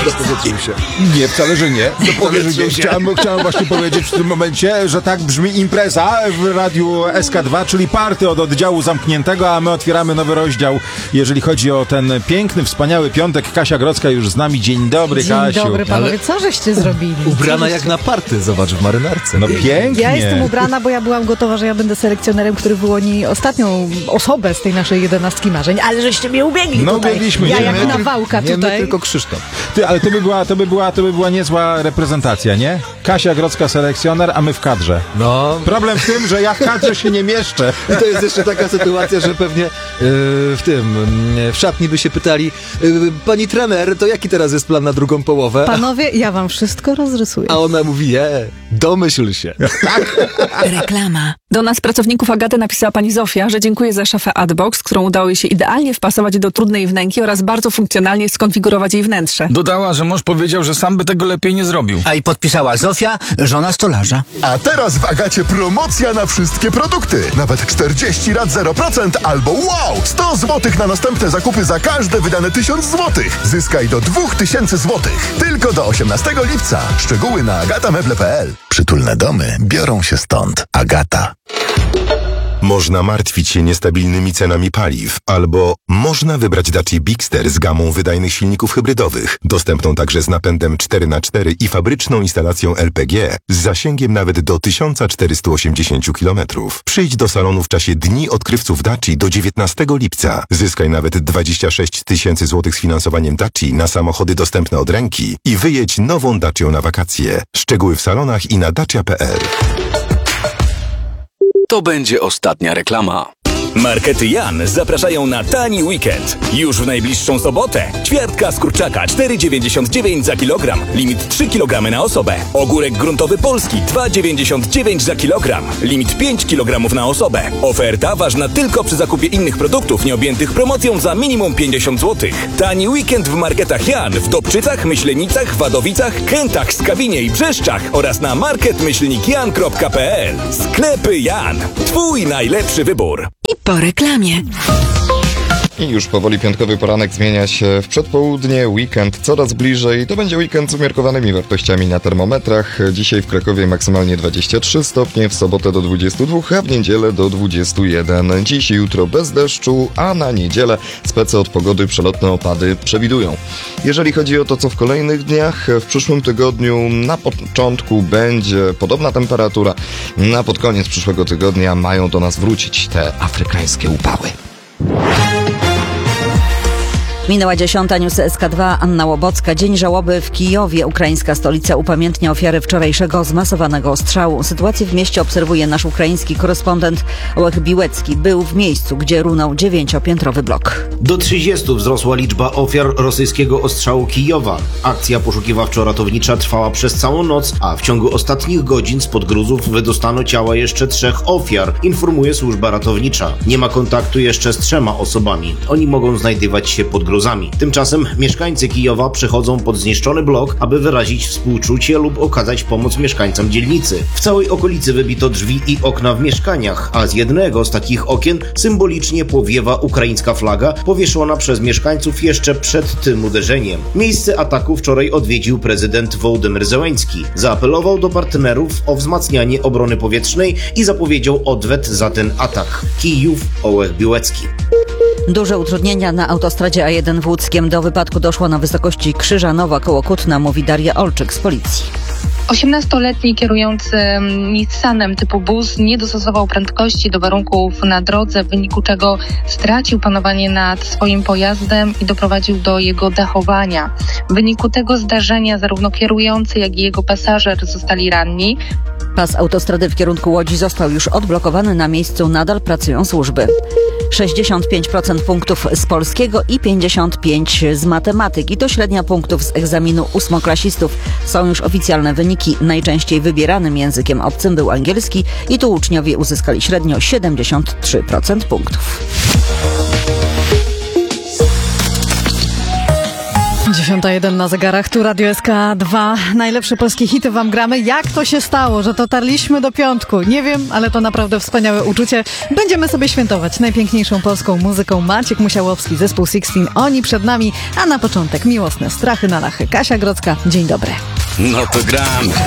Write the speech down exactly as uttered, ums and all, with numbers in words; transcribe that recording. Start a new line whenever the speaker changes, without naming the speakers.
Dopowiedział się.
Nie, wcale, że nie.
Dopowiedział się.
Chciałem, chciałem właśnie powiedzieć w tym momencie, że tak brzmi impreza w Radiu S K dwa, czyli party od oddziału zamkniętego, a my otwieramy nowy rozdział, jeżeli chodzi o ten piękny, wspaniały piątek. Kasia Grodzka już z nami. Dzień dobry,
Dzień
Kasiu.
Dzień dobry, panowie.
Ale...
Co żeście zrobili?
Ubrana
żeście...
jak na party, zobacz, w marynarce.
No pięknie.
Ja jestem ubrana, bo ja byłam gotowa, że ja będę selekcjonerem, który wyłoni ostatnią osobę z tej naszej jedenastki marzeń, ale żeście mnie ubiegli
No
tutaj.
ubiegliśmy.
Ja
Nie,
jak
my-
nawałka
Nie
tutaj.
my, tylko Krzysztof.
Ty, ale to by była, to by była, to by była niezła reprezentacja, nie? Kasia Grodzka selekcjoner, a my w kadrze.
No,
Problem w tym, że ja w kadrze się nie mieszczę.
i to jest jeszcze taka sytuacja, że pewnie yy, w tym, yy, w szatni by się pytali, yy, pani trener, to jaki teraz jest plan na drugą połowę?
Panowie, ja wam wszystko rozrysuję.
A ona mówi, nie, domyśl się.
Reklama. Do nas, pracowników Agaty, napisała pani Zofia, że dziękuję za szafę Adbox, którą udało jej się idealnie wpasować do trudnej wnęki oraz bardzo funkcjonalnie skonfigurować jej wnętrze.
Dodała, że mąż powiedział, że sam by tego lepiej nie zrobił.
A i podpisała Zofia, żona stolarza.
A teraz w Agacie promocja na wszystkie produkty. Nawet czterdzieści rat zero procent albo wow! sto złotych na następne zakupy za każde wydane tysiąc złotych. Zyskaj do dwa tysiące złotych. Tylko do osiemnastego lipca. Szczegóły na agatameble kropka p l. Przytulne domy biorą się stąd. Agata.
Można martwić się niestabilnymi cenami paliw, albo można wybrać Dacia Bigster z gamą wydajnych silników hybrydowych, dostępną także z napędem cztery na cztery i fabryczną instalacją L P G z zasięgiem nawet do tysiąc czterysta osiemdziesiąt kilometrów. Przyjdź do salonu w czasie Dni Odkrywców Daci do dziewiętnastego lipca. Zyskaj nawet dwadzieścia sześć tysięcy złotych z finansowaniem Daci na samochody dostępne od ręki i wyjedź nową Dacią na wakacje. Szczegóły w salonach i na dacia kropka p l.
To będzie ostatnia reklama.
Markety Jan zapraszają na tani weekend. Już w najbliższą sobotę. Ćwiartka z kurczaka cztery dziewięćdziesiąt dziewięć za kilogram. Limit trzy kilogramy na osobę. Ogórek gruntowy polski dwa dziewięćdziesiąt dziewięć za kilogram. Limit pięć kilogramów na osobę. Oferta ważna tylko przy zakupie innych produktów nieobjętych promocją za minimum pięćdziesiąt złotych. Tani weekend w Marketach Jan w Dobczycach, Myślenicach, Wadowicach, Kętach, Skawinie i Brzeszczach oraz na market myślnik jan kropka p l. Sklepy Jan. Twój najlepszy wybór.
I po reklamie.
I już powoli piątkowy poranek zmienia się w przedpołudnie, weekend coraz bliżej. To będzie weekend z umiarkowanymi wartościami na termometrach. Dzisiaj w Krakowie maksymalnie dwadzieścia trzy stopnie, w sobotę do dwudziestu dwóch, a w niedzielę do dwudziestu jeden. Dziś i jutro bez deszczu, a na niedzielę specy od pogody przelotne opady przewidują. Jeżeli chodzi o to, co w kolejnych dniach, w przyszłym tygodniu na początku będzie podobna temperatura. Na pod koniec przyszłego tygodnia mają do nas wrócić te afrykańskie upały.
Minęła dziesiąta, News S K dwa, Anna Łobocka. Dzień żałoby w Kijowie. Ukraińska stolica upamiętnia ofiary wczorajszego zmasowanego ostrzału. Sytuację w mieście obserwuje nasz ukraiński korespondent Ołech Biłecki. Był w miejscu, gdzie runął dziewięciopiętrowy blok.
Do trzydziestu wzrosła liczba ofiar rosyjskiego ostrzału Kijowa. Akcja poszukiwawczo-ratownicza trwała przez całą noc, a w ciągu ostatnich godzin spod gruzów wydostano ciała jeszcze trzech ofiar, informuje służba ratownicza. Nie ma kontaktu jeszcze z trzema osobami. Oni mogą znajdywać się pod gruzami. Tymczasem mieszkańcy Kijowa przechodzą pod zniszczony blok, aby wyrazić współczucie lub okazać pomoc mieszkańcom dzielnicy. W całej okolicy wybito drzwi i okna w mieszkaniach, a z jednego z takich okien symbolicznie powiewa ukraińska flaga, powieszona przez mieszkańców jeszcze przed tym uderzeniem. Miejsce ataku wczoraj odwiedził prezydent Wołodymyr Zełenski. Zaapelował do partnerów o wzmacnianie obrony powietrznej i zapowiedział odwet za ten atak. Kijów, Ołech Biłecki.
Duże utrudnienia na autostradzie A jeden w Łódzkiem. Do wypadku doszło na wysokości Krzyżanowa koło Kutna, mówi Daria Olczyk z policji.
osiemnastoletni kierujący Nissanem typu bus nie dostosował prędkości do warunków na drodze, w wyniku czego stracił panowanie nad swoim pojazdem i doprowadził do jego dachowania. W wyniku tego zdarzenia zarówno kierujący, jak i jego pasażer zostali ranni.
Pas autostrady w kierunku Łodzi został już odblokowany. Na miejscu nadal pracują służby. sześćdziesiąt pięć procent punktów z polskiego i pięćdziesiąt pięć procent z matematyki. To średnia punktów z egzaminu ósmoklasistów. Są już oficjalne wyniki. Najczęściej wybieranym językiem obcym był angielski i tu uczniowie uzyskali średnio siedemdziesiąt trzy procent punktów.
dziesiąta jeden na zegarach, tu Radio S K dwa. Najlepsze polskie hity wam gramy. Jak to się stało, że dotarliśmy do piątku? Nie wiem, ale to naprawdę wspaniałe uczucie. Będziemy sobie świętować najpiękniejszą polską muzyką. Maciek Musiałowski, zespół Sixteen, oni przed nami, a na początek miłosne strachy na lachy. Kasia Grodzka, dzień dobry.
No to gramy.